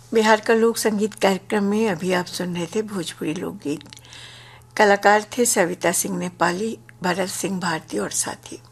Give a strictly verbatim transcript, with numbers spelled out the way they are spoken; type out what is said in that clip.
बिहार का लोक संगीत कार्यक्रम में अभी आप सुन रहे थे भोजपुरी लोकगीत। कलाकार थे सविता सिंह नेपाली, भरत सिंह भारती और साथी।